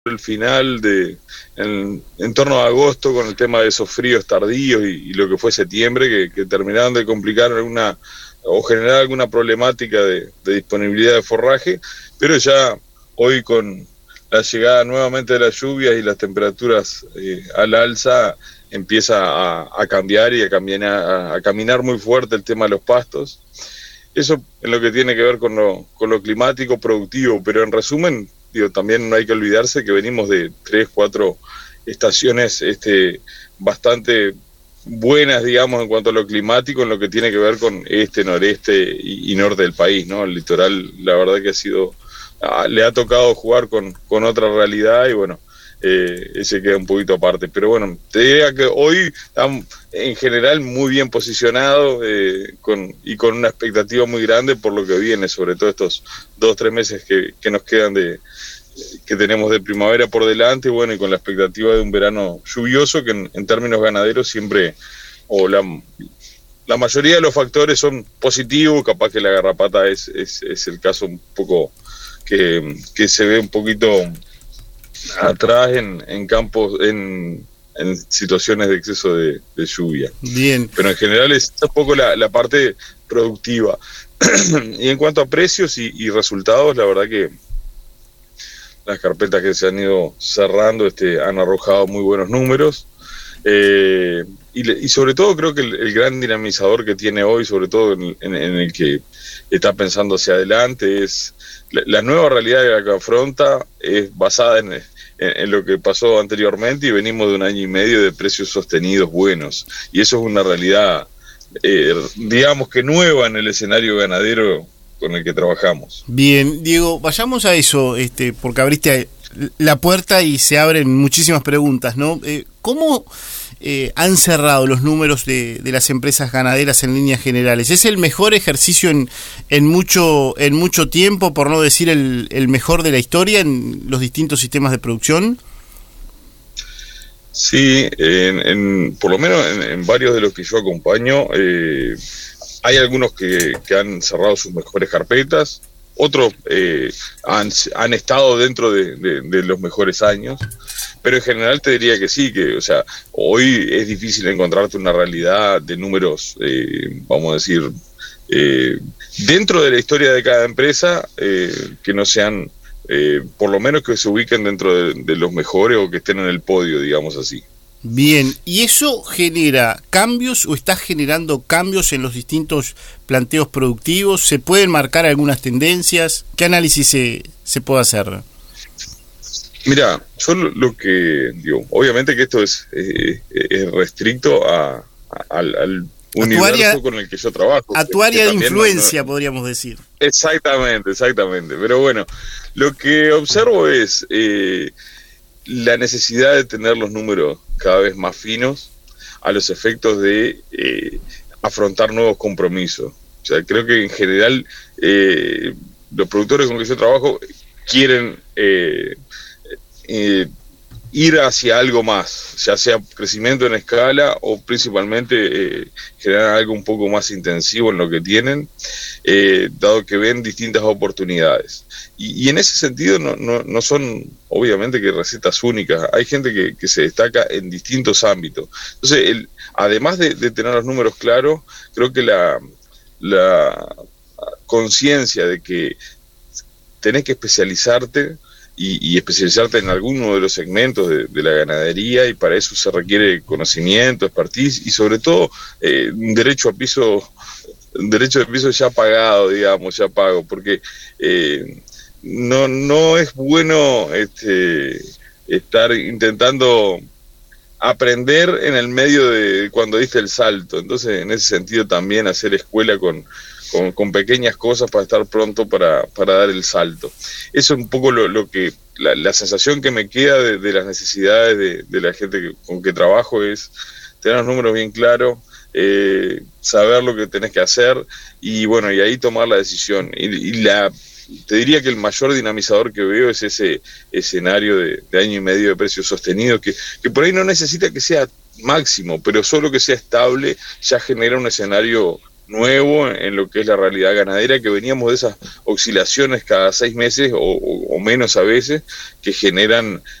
el final en torno a agosto con el tema de esos fríos tardíos y lo que fue septiembre, que terminaron de complicar o generar alguna problemática de disponibilidad de forraje, pero ya hoy con la llegada nuevamente de las lluvias y las temperaturas al alza, empieza a cambiar y a caminar muy fuerte el tema de los pastos. Eso en lo que tiene que ver con lo climático productivo, pero en resumen, también no hay que olvidarse que venimos de 3-4 estaciones bastante buenas, digamos, en cuanto a lo climático, en lo que tiene que ver con noreste y norte del país, ¿no? El litoral, la verdad que le ha tocado jugar con otra realidad y bueno, ese queda un poquito aparte. Pero bueno, te diría que hoy estamos en general muy bien posicionados con una expectativa muy grande por lo que viene, sobre todo estos 2-3 meses que nos quedan que tenemos de primavera por delante, bueno, y con la expectativa de un verano lluvioso que en términos ganaderos siempre, o la mayoría de los factores son positivos. Capaz que la garrapata es el caso un poco que se ve un poquito atrás en campos, en situaciones de exceso de lluvia. Bien. Pero en general es un poco la parte productiva. Y en cuanto a precios y resultados, la verdad que las carpetas que se han ido cerrando han arrojado muy buenos números. Y sobre todo creo que el gran dinamizador que tiene hoy, sobre todo en el que está pensando hacia adelante, es la nueva realidad de la que afronta, es basada en lo que pasó anteriormente, y venimos de 1 año y medio de precios sostenidos buenos, y eso es una realidad digamos que nueva en el escenario ganadero con el que trabajamos. Bien, Diego, vayamos a eso, porque abriste la puerta y se abren muchísimas preguntas, ¿no? ¿Cómo han cerrado los números de las empresas ganaderas en líneas generales? ¿Es el mejor ejercicio en mucho tiempo, por no decir el mejor de la historia en los distintos sistemas de producción? Sí, por lo menos en varios de los que yo acompaño, hay algunos que han cerrado sus mejores carpetas, otros han estado dentro de los mejores años, pero en general te diría que sí, o sea, hoy es difícil encontrarte una realidad de números, vamos a decir, dentro de la historia de cada empresa, que no sean, por lo menos que se ubiquen dentro de los mejores o que estén en el podio, digamos así. Bien, ¿y eso genera cambios o está generando cambios en los distintos planteos productivos? ¿Se pueden marcar algunas tendencias? ¿Qué análisis se puede hacer? Mira, yo lo que digo, obviamente que esto es restricto al universo con el que yo trabajo. A tu área de influencia, podríamos decir. Exactamente. Pero bueno, lo que observo es la necesidad de tener los números cada vez más finos a los efectos de afrontar nuevos compromisos. O sea, creo que en general los productores con los que yo trabajo quieren ir hacia algo más, ya sea crecimiento en escala o principalmente generar algo un poco más intensivo en lo que tienen, dado que ven distintas oportunidades. Y en ese sentido no son obviamente que recetas únicas, hay gente que se destaca en distintos ámbitos. Entonces, además de tener los números claros, creo que la conciencia de que tenés que especializarte y especializarte en alguno de los segmentos de la ganadería, y para eso se requiere conocimiento, expertise y sobre todo un derecho de piso ya pagado, digamos, ya pago, porque no es bueno estar intentando aprender en el medio de cuando diste el salto. Entonces, en ese sentido también hacer escuela con pequeñas cosas para estar pronto para dar el salto. Eso es un poco lo que la sensación que me queda de las necesidades de la gente con que trabajo, es tener los números bien claros, saber lo que tenés que hacer y bueno, y ahí tomar la decisión. Te diría que el mayor dinamizador que veo es ese escenario de año y medio de precios sostenidos, que por ahí no necesita que sea máximo, pero solo que sea estable ya genera un escenario nuevo en lo que es la realidad ganadera, que veníamos de esas oscilaciones cada 6 meses o menos a veces, que generan